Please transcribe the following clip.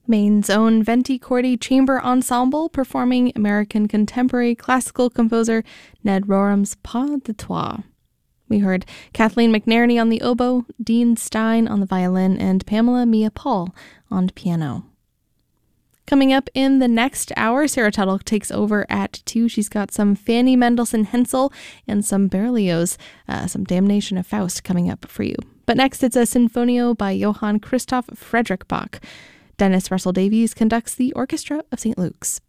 Maine's own Venti Cordi Chamber Ensemble performing American contemporary classical composer Ned Rorem's Pas de Trois. We heard Kathleen McNerney on the oboe, Dean Stein on the violin, and Pamela Mia Paul on piano. Coming up in the next hour, Sarah Tuttle takes over at 2. She's got some Fanny Mendelssohn Hensel and some Berlioz, some Damnation of Faust coming up for you. But next, it's a Sinfonio by Johann Christoph Friedrich Bach. Dennis Russell Davies conducts the Orchestra of St. Luke's.